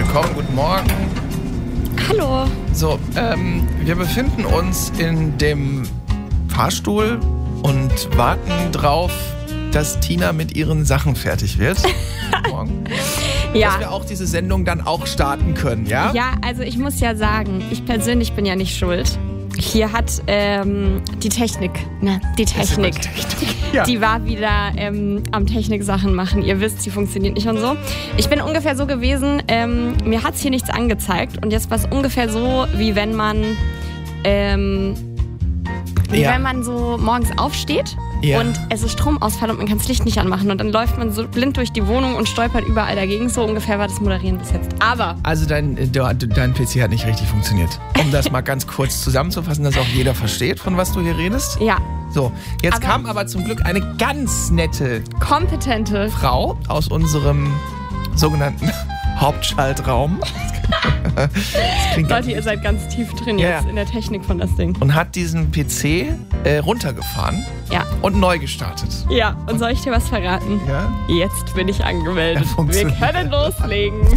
willkommen, guten Morgen. Hallo. So, wir befinden uns in dem Fahrstuhl und warten drauf, dass Tina mit ihren Sachen fertig wird. Guten Morgen. Ja. Dass wir auch diese Sendung dann auch starten können, ja? Ja, also ich muss ja sagen, ich persönlich bin ja nicht schuld. Hier hat die Technik, Ja. die war wieder am Techniksachen machen. Ihr wisst, sie funktioniert nicht und so. Ich bin ungefähr so gewesen, mir hat es hier nichts angezeigt. Und jetzt war es ungefähr so, wie wenn man wenn man so morgens aufsteht und es ist Stromausfall und man kann das Licht nicht anmachen. Und dann läuft man so blind durch die Wohnung und stolpert überall dagegen. So ungefähr war das Moderieren bis jetzt. Aber... Also dein PC hat nicht richtig funktioniert. Um das mal ganz kurz zusammenzufassen, dass auch jeder versteht, von was du hier redest. Ja. So, jetzt kam aber zum Glück eine ganz nette, kompetente Frau aus unserem sogenannten Hauptschaltraum. Das klingt Leute, ihr seid ganz tief drin jetzt in der Technik von das Ding. Und hat diesen PC runtergefahren und neu gestartet. Ja, und soll ich dir was verraten? Ja? Jetzt bin ich angemeldet. Wir können loslegen.